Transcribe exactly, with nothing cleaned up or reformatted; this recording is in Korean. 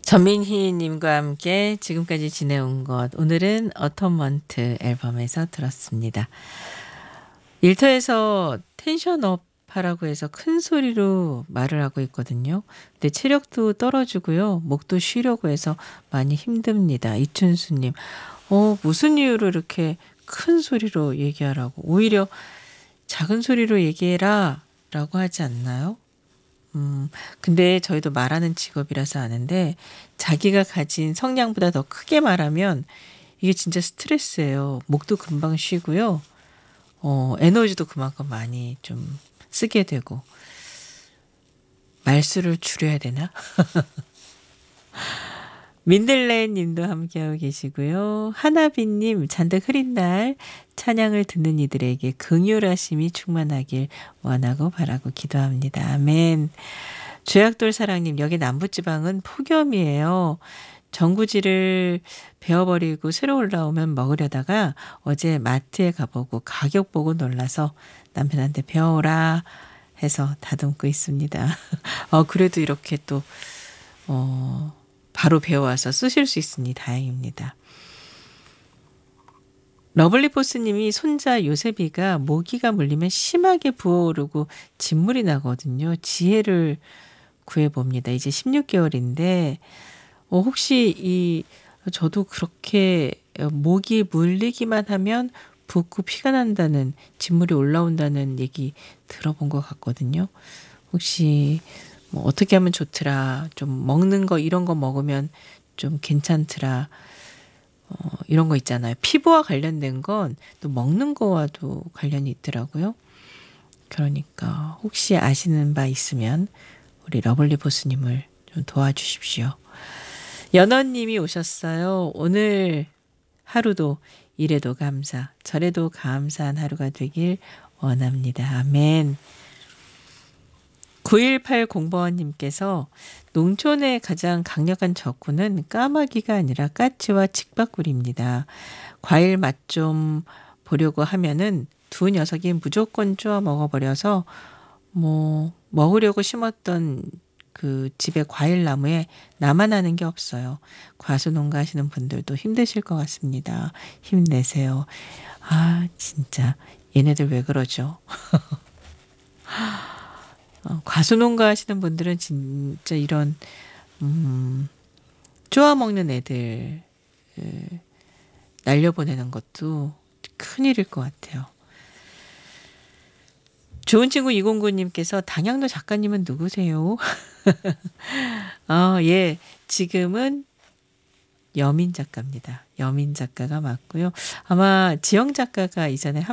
전민희 님과 함께 지금까지 지내온 것. 오늘은 어텀먼트 앨범에서 들었습니다. 일터에서 텐션업 하라고 해서 큰 소리로 말을 하고 있거든요. 근데 체력도 떨어지고요. 목도 쉬려고 해서 많이 힘듭니다. 이춘수 님. 어, 무슨 이유로 이렇게 큰 소리로 얘기하라고. 오히려 작은 소리로 얘기해라 라고 하지 않나요? 음, 근데 저희도 말하는 직업이라서 아는데 자기가 가진 성량보다 더 크게 말하면 이게 진짜 스트레스예요. 목도 금방 쉬고요. 어, 에너지도 그만큼 많이 좀 쓰게 되고 말수를 줄여야 되나? 민들레 님도 함께하고 계시고요. 하나비님, 잔뜩 흐린 날 찬양을 듣는 이들에게 긍휼하심이 충만하길 원하고 바라고 기도합니다. 아멘. 죄악돌 사랑님, 여기 남부지방은 폭염이에요. 전구지를 베어버리고 새로 올라오면 먹으려다가 어제 마트에 가보고 가격 보고 놀라서 남편한테 배워오라 해서 다듬고 있습니다. 어, 그래도 이렇게 또, 어, 바로 배워와서 쓰실 수 있으니 다행입니다. 러블리포스님이 손자 요셉이가 모기가 물리면 심하게 부어오르고 진물이 나거든요. 지혜를 구해봅니다. 이제 십육 개월인데 어, 혹시 이 저도 그렇게 모기 물리기만 하면 붓고 피가 난다는 진물이 올라온다는 얘기 들어본 것 같거든요. 혹시 뭐 어떻게 하면 좋더라. 좀 먹는 거 이런 거 먹으면 좀 괜찮더라. 어, 이런 거 있잖아요. 피부와 관련된 건 또 먹는 거와도 관련이 있더라고요. 그러니까 혹시 아시는 바 있으면 우리 러블리 보스님을 좀 도와주십시오. 연원님이 오셨어요. 오늘 하루도 이래도 감사, 저래도 감사한 하루가 되길 원합니다. 아멘. 구일팔공번님께서 농촌의 가장 강력한 적군은 까마귀가 아니라 까치와 칡바꿀입니다. 과일 맛 좀 보려고 하면은 두 녀석이 무조건 쪼아 먹어버려서 뭐 먹으려고 심었던 그 집의 과일 나무에 나만 하는 게 없어요. 과수농가 하시는 분들도 힘드실 것 같습니다. 힘내세요. 아 진짜 얘네들 왜 그러죠? 어, 과수농가 하시는 분들은 진짜 이런 음, 쪼아 먹는 애들 을 날려보내는 것도 큰일일 것 같아요. 좋은 친구 이공구님께서 당양도 작가님은 누구세요? 아, 예, 지금은 여민 작가입니다. 여민 작가가 맞고요. 아마 지영 작가가 이전에